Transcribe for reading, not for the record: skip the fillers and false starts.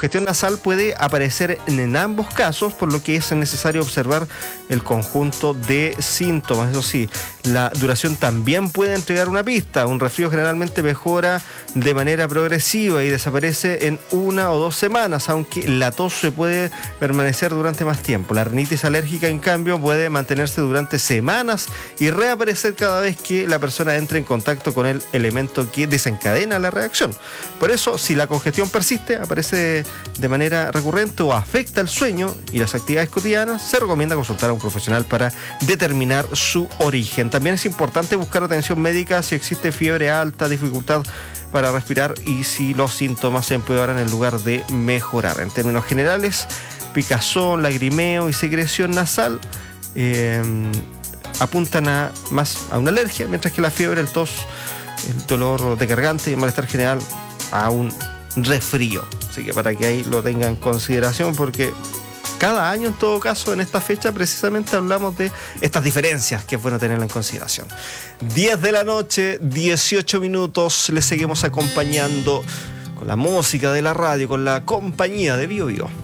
congestión nasal puede aparecer en ambos casos, por lo que es necesario observar el conjunto de síntomas. Eso sí, la duración también puede entregar una pista. Un resfrío generalmente mejora de manera progresiva y desaparece en 1 o 2 semanas, aunque la tos se puede permanecer durante más tiempo. La rinitis alérgica, en cambio, puede mantenerse durante semanas y reaparecer cada vez que la persona entre en contacto con el elemento que desencadena la reacción. Por eso, si la congestión persiste, aparece de manera recurrente o afecta el sueño y las actividades cotidianas, se recomienda consultar a un profesional para determinar su origen. También es importante buscar atención médica si existe fiebre alta, dificultad para respirar y si los síntomas se empeoran en lugar de mejorar. En términos generales, picazón, lagrimeo y secreción nasal apuntan más a una alergia, mientras que la fiebre, el tos, el dolor de garganta y el malestar general a un resfrío. Así que para que ahí lo tengan en consideración, porque cada año, en todo caso, en esta fecha precisamente hablamos de estas diferencias que es bueno tenerla en consideración. 10 de la noche, 18 minutos, les seguimos acompañando con la música de la radio, con la compañía de Bio Bio.